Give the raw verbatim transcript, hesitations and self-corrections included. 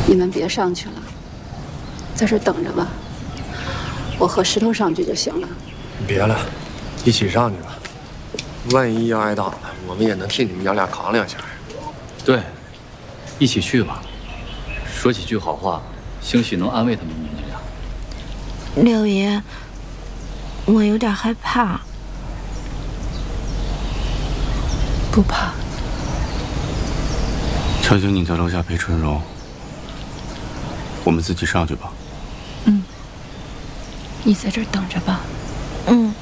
你们别上去了，在这等着吧。我和石头上去就行了。 别了，一起上去吧。万一要挨打了，我们也能替你们娘俩扛两下。 对，一起去吧。说几句好话，兴许能安慰他们娘俩。 六爷，我有点害怕。 不怕。 乔晶，你在楼下陪春荣，我们自己上去吧。 嗯，你在这儿等着吧。